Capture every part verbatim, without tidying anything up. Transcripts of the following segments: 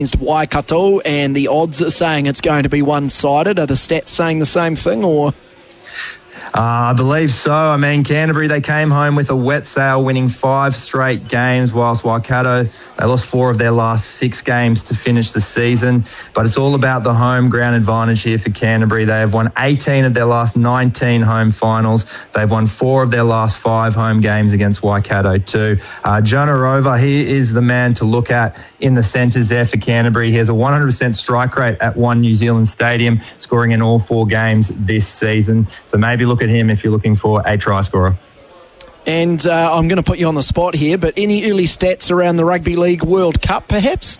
against Waikato, and the odds are saying it's going to be one-sided. Are the stats saying the same thing, or...? Uh, I believe so. I mean, Canterbury, they came home with a wet sail, winning five straight games, whilst Waikato, they lost four of their last six games to finish the season. But it's all about the home ground advantage here for Canterbury. They have won eighteen of their last nineteen home finals. They've won four of their last five home games against Waikato too. Uh, Jonah Rover, he is the man to look at in the centres there for Canterbury. He has a one hundred percent strike rate at One New Zealand Stadium, scoring in all four games this season. So maybe look at him if you're looking for a try scorer. And uh, I'm going to put you on the spot here, but any early stats around the Rugby League World Cup, perhaps?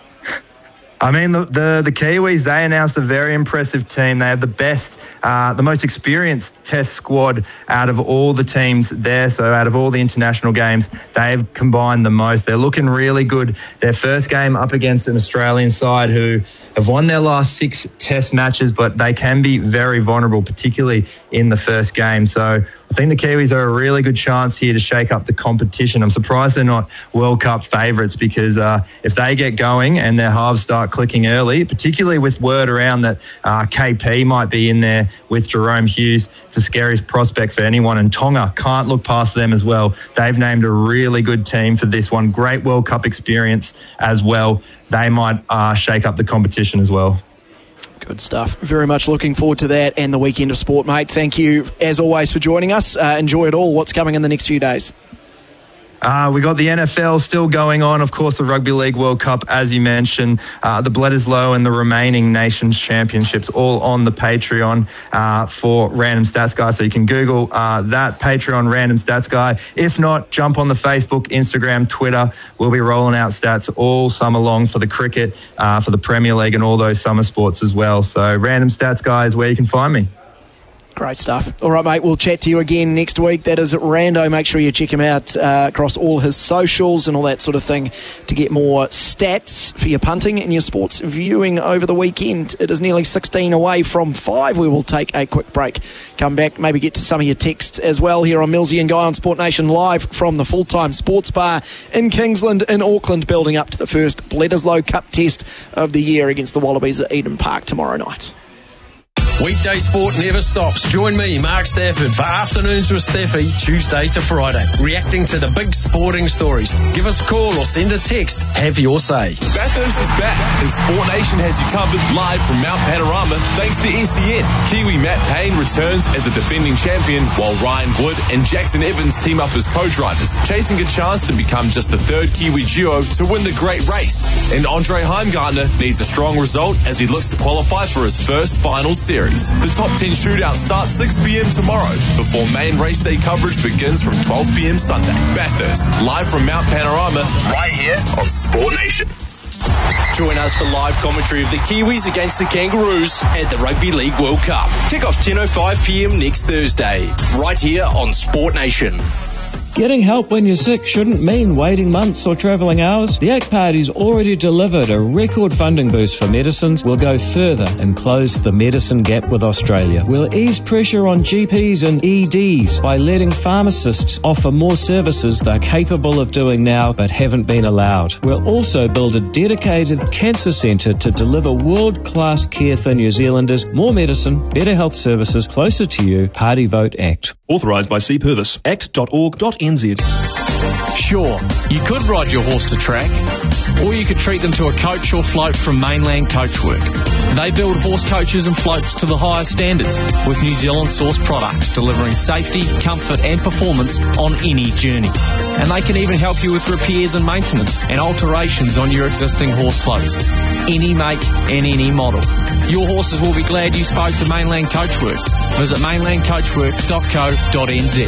I mean, the, the, the Kiwis, they announced a very impressive team. They have the best, uh, the most experienced test squad out of all the teams there. So out of all the international games, they've combined the most. They're looking really good. Their first game up against an Australian side who have won their last six test matches, but they can be very vulnerable, particularly in the first game. So I think the Kiwis are a really good chance here to shake up the competition. I'm surprised they're not World Cup favourites, because uh, if they get going and their halves start clicking early, particularly with word around that uh, K P might be in there with Jerome Hughes, it's a scary prospect for anyone. And Tonga can't look past them as well. They've named a really good team for this one. Great World Cup experience as well. They might uh, shake up the competition as well. Good stuff. Very much looking forward to that and the weekend of sport, mate. Thank you, as always, for joining us. Uh, enjoy it all. What's coming in the next few days? Uh, we got the N F L still going on. Of course, the Rugby League World Cup, as you mentioned, uh, the Bledisloe and the remaining Nations Championships, all on the Patreon uh, for Random Stats Guy. So you can Google uh, that, Patreon Random Stats Guy. If not, jump on the Facebook, Instagram, Twitter. We'll be rolling out stats all summer long for the cricket, uh, for the Premier League and all those summer sports as well. So Random Stats Guy is where you can find me. Great stuff. All right, mate, we'll chat to you again next week. That is Rando. Make sure you check him out uh, across all his socials and all that sort of thing to get more stats for your punting and your sports viewing over the weekend. It is nearly sixteen away from five. We will take a quick break. Come back, maybe get to some of your texts as well here on Millsy and Guy on Sport Nation, live from the full-time sports bar in Kingsland in Auckland, building up to the first Bledisloe Cup test of the year against the Wallabies at Eden Park tomorrow night. Weekday sport never stops. Join me, Mark Stafford, for Afternoons with Staffy, Tuesday to Friday, reacting to the big sporting stories. Give us a call or send a text. Have your say. Bathurst is back, and Sport Nation has you covered live from Mount Panorama thanks to S E N. Kiwi Matt Payne returns as a defending champion, while Ryan Wood and Jackson Evans team up as co-drivers, chasing a chance to become just the third Kiwi duo to win the great race. And Andre Heimgartner needs a strong result as he looks to qualify for his first final series. The top ten shootout starts six p.m. tomorrow before main race day coverage begins from twelve p.m. Sunday. Bathurst, live from Mount Panorama, right here on Sport Nation. Join us for live commentary of the Kiwis against the Kangaroos at the Rugby League World Cup. Kick off ten oh five p.m. next Thursday, right here on Sport Nation. Getting help when you're sick shouldn't mean waiting months or travelling hours. The A C T Party's already delivered a record funding boost for medicines. We'll go further and close the medicine gap with Australia. We'll ease pressure on G Ps and E Ds by letting pharmacists offer more services they're capable of doing now but haven't been allowed. We'll also build a dedicated cancer centre to deliver world-class care for New Zealanders. More medicine, better health services, closer to you. Party Vote Act. Authorised by C Purvis. act dot org dot n z. Sure, you could ride your horse to track, or you could treat them to a coach or float from Mainland Coachwork. They build horse coaches and floats to the highest standards with New Zealand sourced products, delivering safety, comfort and performance on any journey. And they can even help you with repairs and maintenance and alterations on your existing horse floats. Any make and any model. Your horses will be glad you spoke to Mainland Coachwork. Visit mainland coachwork dot co dot n z.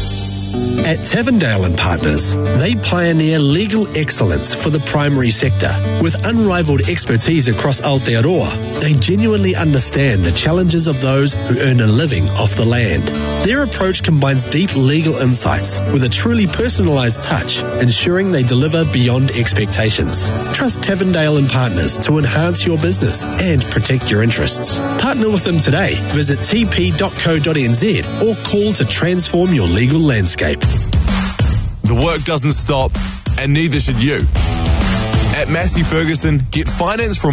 At Tavendale and Partners, they pioneer legal excellence for the primary sector. With unrivaled expertise across Aotearoa, they genuinely understand the challenges of those who earn a living off the land. Their approach combines deep legal insights with a truly personalised touch, ensuring they deliver beyond expectations. Trust Tavendale and Partners to enhance your business and protect your interests. Partner with them today. Visit t p dot co dot n z or call to transform your legal landscape. The work doesn't stop, and neither should you. At Massey Ferguson, get finance from